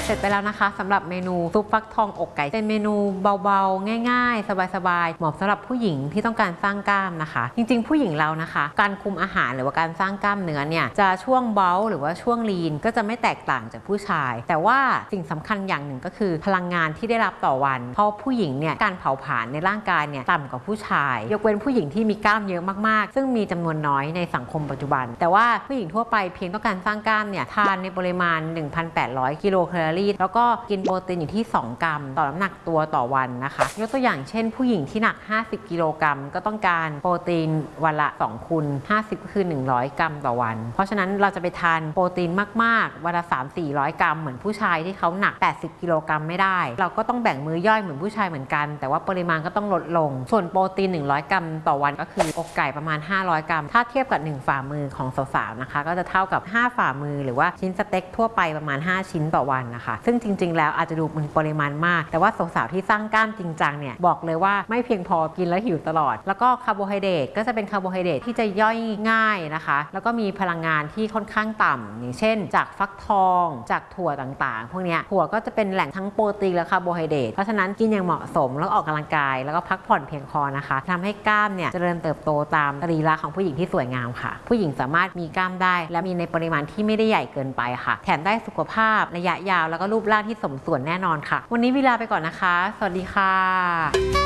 เสร็จไปแล้วนะคะสำหรับเมนูซุปฟักทองอกไก่เป็นเมนูเบาๆง่ายๆสบายๆเหมาะสำหรับผู้หญิงที่ต้องการสร้างกล้ามนะคะจริงๆผู้หญิงเรานะคะการคุมอาหารหรือว่าการสร้างกล้ามเนื้อเนี่ยจะช่วงเบลหรือว่าช่วงลีนก็จะไม่แตกต่างจากผู้ชายแต่ว่าสิ่งสำคัญอย่างหนึ่งก็คือพลังงานที่ได้รับต่อวันเพราะผู้หญิงเนี่ยการเผาผลาญในร่างกายเนี่ยต่ำกว่าผู้ชายยกเว้นผู้หญิงที่มีกล้ามเยอะมากๆซึ่งมีจำนวนน้อยในสังคมปัจจุบันแต่ว่าผู้หญิงทั่วไปเพียงต้องการสร้างกล้ามเนี่ยทานในปริมาณ 1,800 กิโลแคลอรี่แล้วก็กินโปรตีนอยู่ที่2 กรัมต่อน้ำหนักตัวต่อวันนะคะยกตัวอย่างเช่นผู้หญิงที่หนัก50 กิโลกรัมก็ต้องการโปรตีนวันละ2 คูณ 50ก็คือ100 กรัมต่อวันเพราะฉะนั้นเราจะไปทานโปรตีนมากๆวันละ300-400 กรัมเหมือนผู้ชายที่เขาหนัก80 กิโลกรัมไม่ได้เราก็ต้องแบ่งมื้อย่อยเหมือนผู้ชายเหมือนกันแต่ว่าปริมาณก็ต้องลดลงส่วนโปรตีน100 กรัมต่อวันก็คืออกไก่ประมาณ500 กรัมถ้าเทียบกับ1ฝ่ามือของสาวๆนะคะก็จะเท่ากับ5ฝ่ามือหรือว่าชิ้นสเต็กทั่วไปประมาณ5ชิ้นต่อวันนะคะซึ่งจริงๆแล้วอาจจะดูเป็นปริมาณมากแต่ว่าสาวๆที่สร้างกล้ามจริงจังเนี่ยบอกเลยว่าไม่เพียงพอกินแล้วหิวตลอดแล้วก็คาร์โบไฮเดรตก็จะเป็นคาร์โบไฮเดรตที่จะย่อยง่ายนะคะแล้วก็มีพลังงานที่ค่อนข้างต่ำอย่างเช่นจากฟักทองจากถั่วต่างๆพวกนี้ถั่วก็จะเป็นแหล่งทั้งโปรตีนและคาร์โบไฮเดรตเพราะฉะนั้นกินอย่างเหมาะสมแล้วออกกำลังกายแล้วก็พักผ่อนเพียงพอนะคะทำให้กล้ามเนี่ยเจริญเติบโตตามสรีระของผู้หญิงที่สวยงามค่ะผู้หญิงสามารถมีกล้ามได้และมีในปริมาณที่ไม่ได้ใหญ่เกินไปค่ะแถมได้สุขภาพระยะยาวแล้วก็รูปร่างที่สมส่วนแน่นอนค่ะวันนี้เวลาไปก่อนนะคะสวัสดีค่ะ